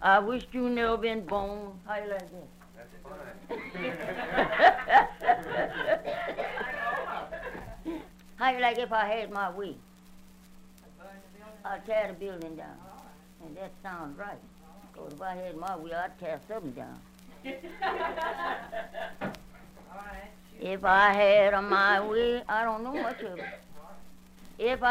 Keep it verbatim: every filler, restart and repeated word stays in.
I wish you never been born. How you like that? That's fine. How you like if I had my way? I'd tear the building down. And that sounds right. Because if I had my way, I'd tear something down. If I had my way, I don't know much of it. If I